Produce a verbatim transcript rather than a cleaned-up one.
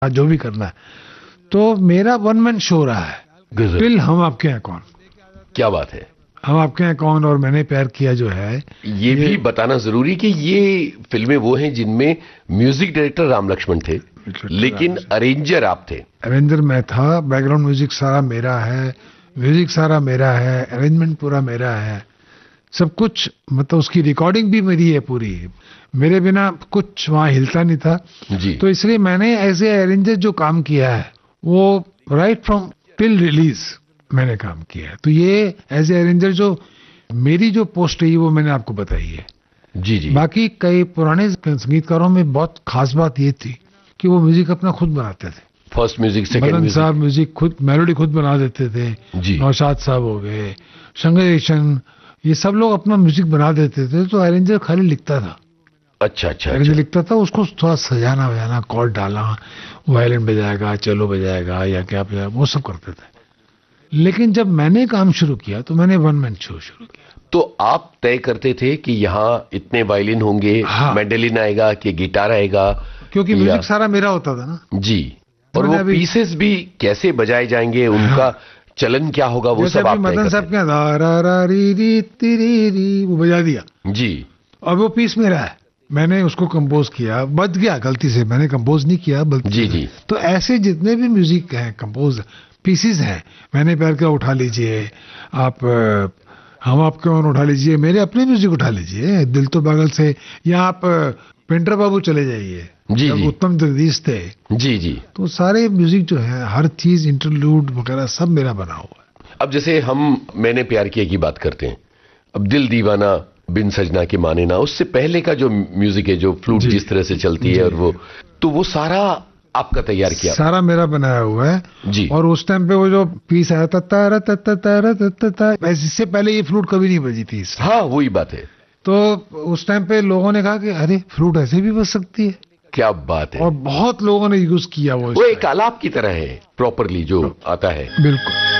जो भी करना है। तो मेरा वन मैन शो रहा है टिल हम आपके हैं कौन। क्या बात है। हम आपके हैं कौन और मैंने प्यार किया जो है, ये, ये भी बताना जरूरी कि ये फिल्में वो हैं जिनमें म्यूजिक डायरेक्टर राम लक्ष्मण थे, लेकिन अरेंजर आप थे। अरेंजर मैं था, बैकग्राउंड म्यूजिक सारा मेरा है, म्यूजिक सारा मेरा है, अरेंजमेंट पूरा मेरा है, सब कुछ, मतलब उसकी रिकॉर्डिंग भी मेरी है पूरी, मेरे बिना कुछ वहाँ हिलता नहीं था जी। तो इसलिए मैंने एज ए अरेंजर जो काम किया है वो राइट फ्रॉम टिल रिलीज मैंने काम किया है। तो ये एज ए अरेंजर जो मेरी जो पोस्ट है वो मैंने आपको बताई है। जी जी। बाकी कई पुराने संगीतकारों में बहुत खास बात ये थी कि वो म्यूजिक अपना खुद बनाते थे। फर्स्ट म्यूजिक, सेकंड मदन साहब म्यूजिक खुद, मेलोडी खुद बना देते थे जी। नौशाद साहब हो गए, शंकर, ये सब लोग अपना म्यूजिक बना देते थे, तो अरेंजर खाली लिखता था। अच्छा अच्छा, अरेंजर अच्छा। लिखता था, उसको थोड़ा सजाना वजाना, कॉर्ड डाला, वायलिन बजाएगा, चलो बजाएगा या क्या बजाएगा, वो सब करते थे। लेकिन जब मैंने काम शुरू किया तो मैंने वन मैन शो शुरू किया। तो आप तय करते थे कि यहाँ इतने वायलिन होंगे, हाँ। मैंडेलिन आएगा कि गिटार आएगा, क्योंकि म्यूजिक सारा मेरा होता था ना जी। और वो पीसेस भी कैसे बजाए जाएंगे, उनका हाँ। चलन क्या होगा, वो सब आप तय करते थे। मदन साहब क्या रा रा रा री री ती री वो बजा दिया जी, और वो पीस मेरा है, मैंने उसको कंपोज किया, बच गया गलती से, मैंने कंपोज नहीं किया बल्कि जी जी। तो ऐसे जितने भी म्यूजिक हैं कंपोज पीसेस हैं, मैंने प्यार किया उठा लीजिए आप, हम आपके कौन उठा लीजिए, मेरे अपने म्यूजिक उठा लीजिए, दिल तो पागल से, या आप पेंटर बाबू चले जाइए जी जी, उत्तम जगदीश थे जी जी। तो सारे म्यूजिक जो है, हर चीज इंटरलूड वगैरह सब मेरा बना हुआ है। अब जैसे हम मैंने प्यार किया की बात करते हैं, अब दिल दीवाना, बिन सजना के माने ना, उससे पहले का जो म्यूजिक है, जो फ्लूट जिस तरह से चलती है, और वो तो वो सारा आपका तैयार किया? सारा मेरा बनाया हुआ है जी। और उस टाइम पे वो जो पीस आया था तारा तत्ता तारा तत्ता, इससे पहले ये फ्लूट कभी नहीं बजी थी। हाँ वही बात है। तो उस टाइम पे लोगों ने कहा कि अरे फ्लूट ऐसे भी बज सकती है। क्या बात है। और बहुत लोगों ने यूज किया वो। वो एक आलाप की तरह है प्रॉपरली जो आता है। बिल्कुल।